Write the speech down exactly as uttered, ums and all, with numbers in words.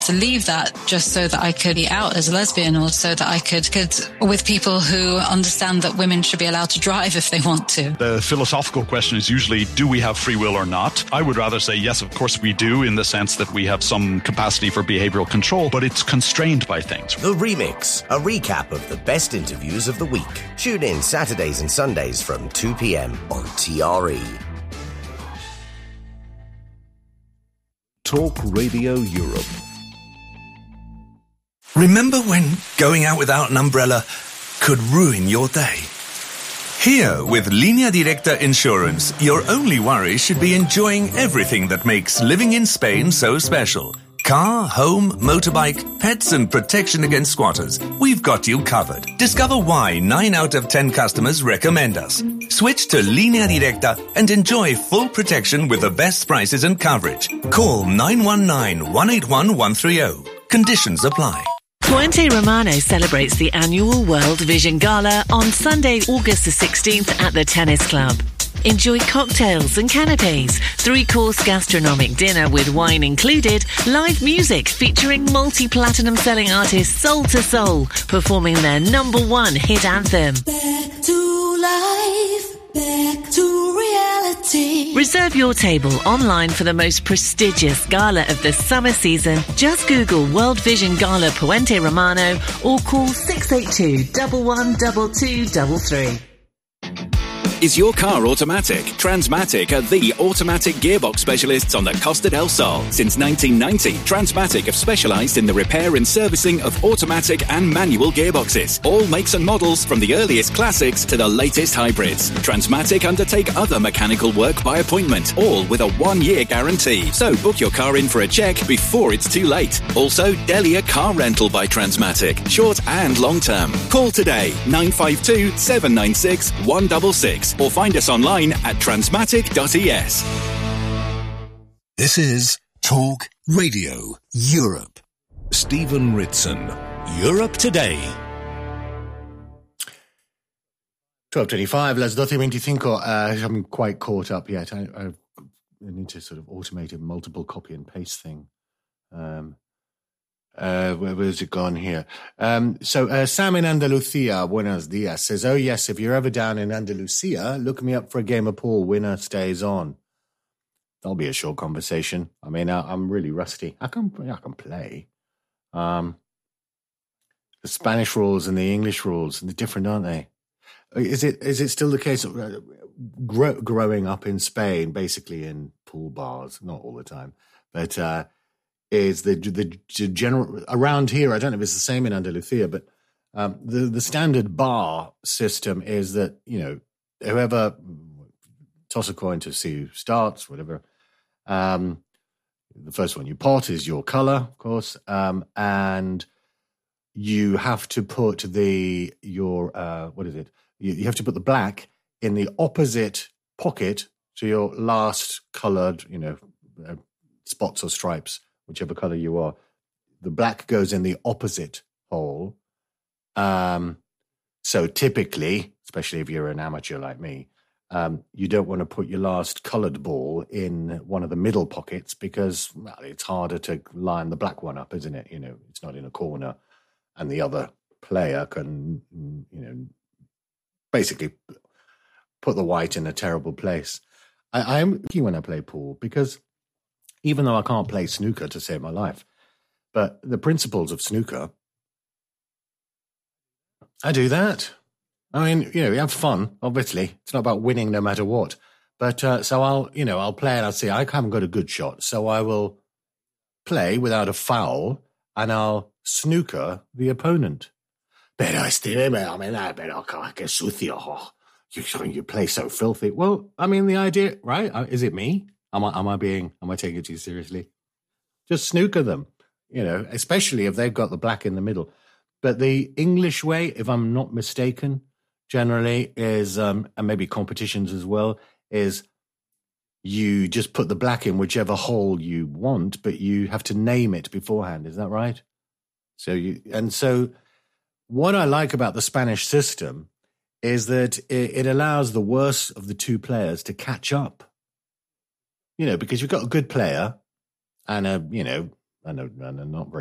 to leave that just so that I could be out as a lesbian, or so that I could, could with people who understand that women should be allowed to drive if they want to. The philosophical question is usually, do we have free will or not? I would rather say yes, of course we do, in the sense that we have some capacity for behavioral control, but it's constrained by things. The Remix, a recap of the best interviews of the week. Tune in Saturdays and Sundays from two p.m. on T R E. Talk Radio Europe. Remember when going out without an umbrella could ruin your day? Here, with Línea Directa Insurance, your only worry should be enjoying everything that makes living in Spain so special. Car, home, motorbike, pets and protection against squatters. We've got you covered. Discover why nine out of ten customers recommend us. Switch to Línea Directa and enjoy full protection with the best prices and coverage. Call nine one nine, one eight one, one three zero. Conditions apply. Puente Romano celebrates the annual World Vision Gala on Sunday, August the sixteenth at the Tennis Club. Enjoy cocktails and canapes, three-course gastronomic dinner with wine included, live music featuring multi-platinum selling artist Soul to Soul performing their number one hit anthem. Back to life, back to reality. Reserve your table online for the most prestigious gala of the summer season. Just Google World Vision Gala Puente Romano or call six eight two, one one two two three three. Is your car automatic? Transmatic are the automatic gearbox specialists on the Costa del Sol. Since nineteen ninety, Transmatic have specialised in the repair and servicing of automatic and manual gearboxes. All makes and models, from the earliest classics to the latest hybrids. Transmatic undertake other mechanical work by appointment, all with a one-year guarantee. So book your car in for a check before it's too late. Also, Delia Car Rental by Transmatic, short and long-term. Call today, nine five two, seven nine six, one six six. Or find us online at transmatic dot e s. This is Talk Radio Europe. Stephen Ritson, Europe Today. twelve twenty-five, las doce veinticinco. Uh, I haven't quite caught up yet. I, I, I need to sort of automate a multiple copy and paste thing. Um, Uh, where, where's it gone here? Um, so uh, Sam in Andalusia, buenos dias, says, oh yes, if you're ever down in Andalusia, look me up for a game of pool. Winner stays on. That'll be a short conversation. I mean, I, I'm really rusty. I can, I can play. Um, the Spanish rules and the English rules, they're different, aren't they? Is it is it still the case of uh, grow, growing up in Spain, basically in pool bars, not all the time, but uh, is the, the the general around here? I don't know if it's the same in Andalusia, but um, the the standard bar system is that, you know, whoever toss a coin to see who starts, whatever. Um, the first one you pot is your color, of course, um, and you have to put the your uh, what is it? You, you have to put the black in the opposite pocket to your last colored, you know, uh, spots or stripes, whichever color you are. The black goes in the opposite hole. Um, so typically, especially if you're an amateur like me, um, you don't want to put your last colored ball in one of the middle pockets because, well, it's harder to line the black one up, isn't it? You know, it's not in a corner, and the other player can, you know, basically put the white in a terrible place. I, I'm lucky when I play pool because even though I can't play snooker to save my life, but the principles of snooker, I do that. I mean, you know, you have fun, obviously. It's not about winning no matter what. But uh, so I'll, you know, I'll play and I'll see I haven't got a good shot. So I will play without a foul and I'll snooker the opponent. Pero Steve, I mean, pero que sucio. You, you play so filthy. Well, I mean, the idea, right? Is it me? Am I, am I being, am I taking it too seriously? Just snooker them, you know, especially if they've got the black in the middle. But the English way, if I'm not mistaken, generally is, um, and maybe competitions as well, is you just put the black in whichever hole you want, but you have to name it beforehand. Is that right? So you, and so what I like about the Spanish system is that it, it allows the worst of the two players to catch up. You know, because you've got a good player and a, you know, and, and not very